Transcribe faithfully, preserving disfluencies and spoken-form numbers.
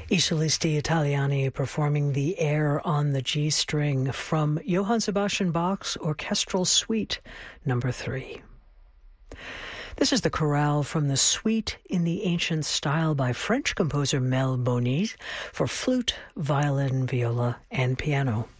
I Solisti Italiani performing the air on the G string from Johann Sebastian Bach's Orchestral Suite number three. This is the chorale from the Suite in the Ancient Style by French composer Mel Bonis for flute, violin, viola, and piano.